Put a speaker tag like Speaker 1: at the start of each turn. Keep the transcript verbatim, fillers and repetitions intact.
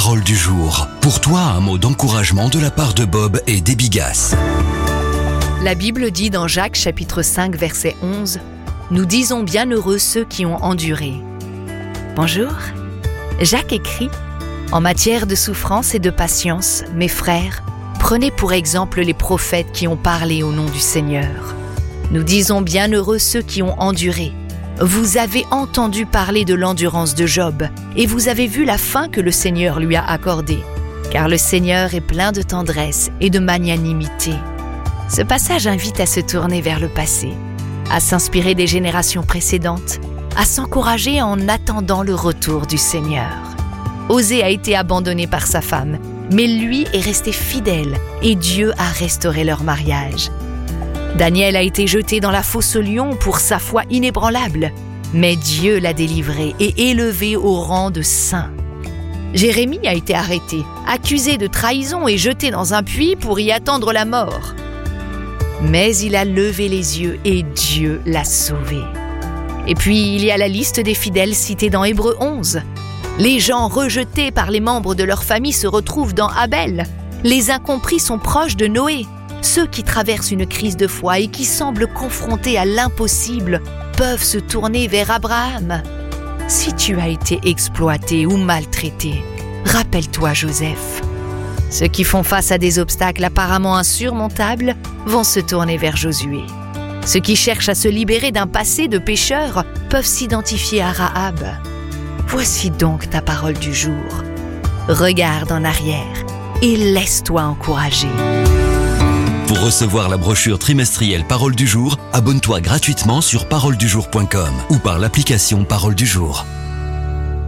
Speaker 1: parole du jour. Pour toi, un mot d'encouragement de la part de Bob et d'Ebigas.
Speaker 2: La Bible dit dans Jacques chapitre cinq verset onze « Nous disons bienheureux ceux qui ont enduré ». Bonjour, Jacques écrit « En matière de souffrance et de patience, mes frères, prenez pour exemple les prophètes qui ont parlé au nom du Seigneur. Nous disons bienheureux ceux qui ont enduré. Vous avez entendu parler de l'endurance de Job et vous avez vu la fin que le Seigneur lui a accordée, car le Seigneur est plein de tendresse et de magnanimité. » Ce passage invite à se tourner vers le passé, à s'inspirer des générations précédentes, à s'encourager en attendant le retour du Seigneur. Osée a été abandonné par sa femme, mais lui est resté fidèle et Dieu a restauré leur mariage. Daniel a été jeté dans la fosse au lion pour sa foi inébranlable, mais Dieu l'a délivré et élevé au rang de saint. Jérémie a été arrêté, accusé de trahison et jeté dans un puits pour y attendre la mort. Mais il a levé les yeux et Dieu l'a sauvé. Et puis il y a la liste des fidèles cités dans Hébreux onze. Les gens rejetés par les membres de leur famille se retrouvent dans Abel. Les incompris sont proches de Noé. Ceux qui traversent une crise de foi et qui semblent confrontés à l'impossible peuvent se tourner vers Abraham. Si tu as été exploité ou maltraité, rappelle-toi Joseph. Ceux qui font face à des obstacles apparemment insurmontables vont se tourner vers Josué. Ceux qui cherchent à se libérer d'un passé de pécheur peuvent s'identifier à Rahab. Voici donc ta parole du jour. Regarde en arrière et laisse-toi encourager.
Speaker 1: Pour recevoir la brochure trimestrielle Parole du jour, abonne-toi gratuitement sur parole du jour point com ou par l'application Parole du jour.